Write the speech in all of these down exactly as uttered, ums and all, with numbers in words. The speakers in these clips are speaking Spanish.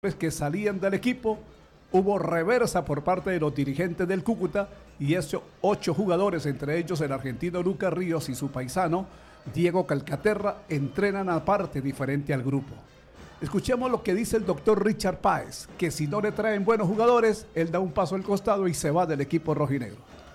que salían del equipo, hubo reversa por parte de los dirigentes del Cúcuta y esos ocho jugadores, entre ellos el argentino Lucas Ríos y su paisano Diego Calcaterra, entrenan aparte diferente al grupo. Escuchemos lo que dice el doctor Richard Páez, que si no le traen buenos jugadores, él da un paso al costado y se va del equipo rojinegro.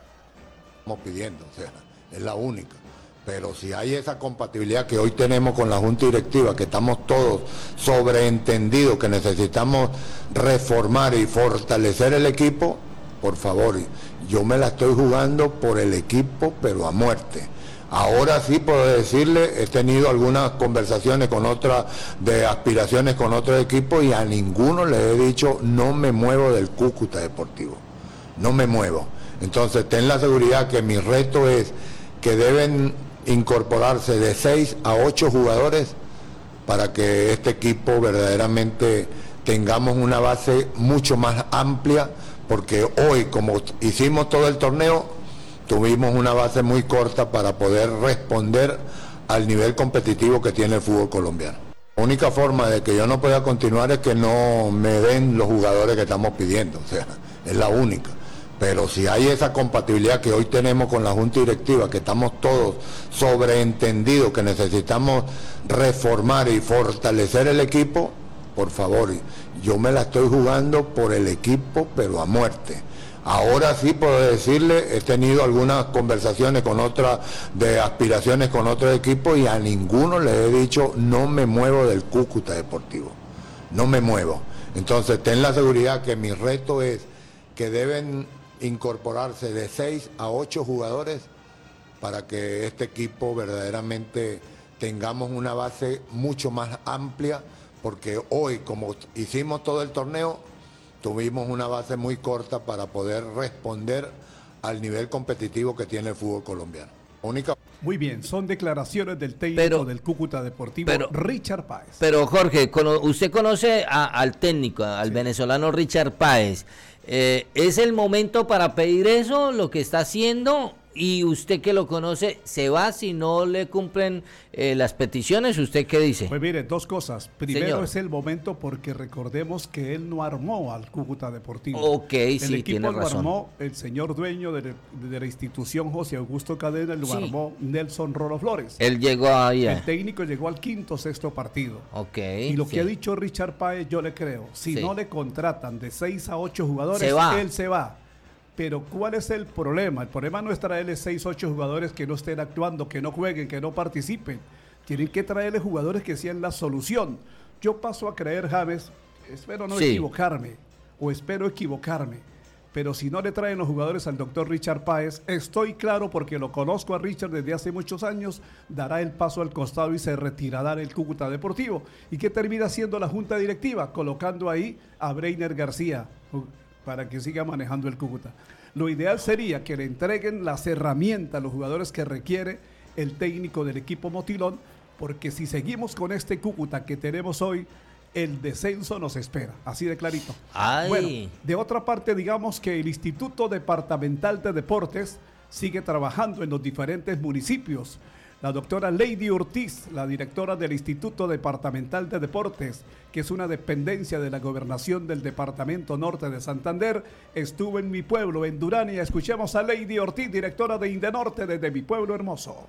Estamos pidiendo, o sea, es la única. Pero si hay esa compatibilidad que hoy tenemos con la Junta Directiva, que estamos todos sobreentendidos, que necesitamos reformar y fortalecer el equipo, por favor, yo me la estoy jugando por el equipo, pero a muerte. Ahora sí puedo decirle, he tenido algunas conversaciones con otras, de aspiraciones con otros equipos y a ninguno le he dicho, no me muevo del Cúcuta Deportivo, no me muevo. Entonces, ten la seguridad que mi reto es que deben incorporarse de seis a ocho jugadores para que este equipo verdaderamente tengamos una base mucho más amplia, porque hoy, como hicimos todo el torneo, tuvimos una base muy corta para poder responder al nivel competitivo que tiene el fútbol colombiano. La única forma de que yo no pueda continuar es que no me den los jugadores que estamos pidiendo, o sea, es la única. Pero si hay esa compatibilidad que hoy tenemos con la Junta Directiva, que estamos todos sobreentendidos, que necesitamos reformar y fortalecer el equipo, por favor, yo me la estoy jugando por el equipo, pero a muerte. Ahora sí puedo decirle, he tenido algunas conversaciones con otras, de aspiraciones con otros equipos y a ninguno le he dicho, no me muevo del Cúcuta Deportivo, no me muevo. Entonces, ten la seguridad que mi reto es que deben incorporarse de seis a ocho jugadores para que este equipo verdaderamente tengamos una base mucho más amplia, porque hoy, como hicimos todo el torneo, tuvimos una base muy corta para poder responder al nivel competitivo que tiene el fútbol colombiano. Única... Muy bien, son declaraciones del técnico pero, del Cúcuta Deportivo, pero, Richard Páez. Pero Jorge, usted conoce a, al técnico, al sí. venezolano Richard Páez. Eh, ¿Es el momento para pedir eso, lo que está haciendo? Y usted que lo conoce, ¿se va si no le cumplen eh, las peticiones? ¿Usted qué dice? Pues mire, dos cosas. Primero, Señor. es el momento porque recordemos que él no armó al Cúcuta Deportivo. Ok, el sí, tiene razón. El equipo lo armó el señor dueño de, de la institución, José Augusto Cadena, lo sí. armó Nelson Rolo Flores. Él llegó ahí. El técnico llegó al quinto, sexto partido. Ok. Y lo sí. que ha dicho Richard Páez, yo le creo. Si sí. no le contratan de seis a ocho jugadores, se va. él se va. Pero ¿cuál es el problema? El problema no es traerle seis, ocho jugadores que no estén actuando, que no jueguen, que no participen. Tienen que traerle jugadores que sean la solución. Yo paso a creer, James, espero no sí. equivocarme, o espero equivocarme, pero si no le traen los jugadores al doctor Richard Páez, estoy claro, porque lo conozco a Richard desde hace muchos años, dará el paso al costado y se retirará del Cúcuta Deportivo. ¿Y qué termina haciendo la Junta Directiva? Colocando ahí a Breiner García, para que siga manejando el Cúcuta. Lo ideal sería que le entreguen las herramientas a los jugadores que requiere el técnico del equipo Motilón, porque si seguimos con este Cúcuta que tenemos hoy, el descenso nos espera, así de clarito. Ay. Bueno, de otra parte, digamos que el Instituto Departamental de Deportes sigue trabajando en los diferentes municipios. La doctora Lady Ortiz, la directora del Instituto Departamental de Deportes, que es una dependencia de la Gobernación del Departamento Norte de Santander, estuvo en mi pueblo, en Durania. Escuchemos a Lady Ortiz, directora de Indenorte, desde mi pueblo hermoso.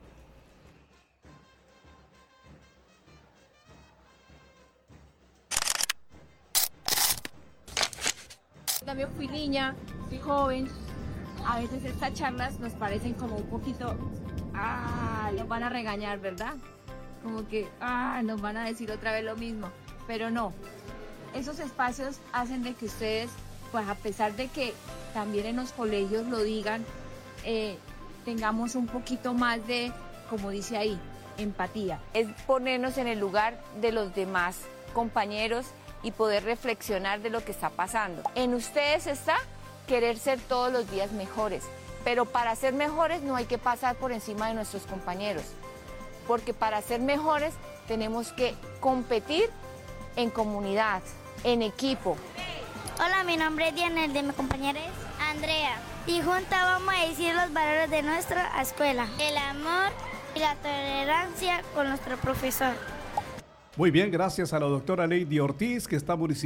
También fui niña, fui joven. A veces estas charlas nos parecen como un poquito... Ah, nos van a regañar, ¿verdad? Como que, ah, nos van a decir otra vez lo mismo. Pero no, esos espacios hacen de que ustedes, pues a pesar de que también en los colegios lo digan, eh, tengamos un poquito más de, como dice ahí, empatía. Es ponernos en el lugar de los demás compañeros y poder reflexionar de lo que está pasando. En ustedes está querer ser todos los días mejores. Pero para ser mejores no hay que pasar por encima de nuestros compañeros, porque para ser mejores tenemos que competir en comunidad, en equipo. Hola, mi nombre es Diana, el de mi compañera es Andrea. Y juntas vamos a decir los valores de nuestra escuela: el amor y la tolerancia con nuestro profesor. Muy bien, gracias a la doctora Lady Ortiz, que está municipal.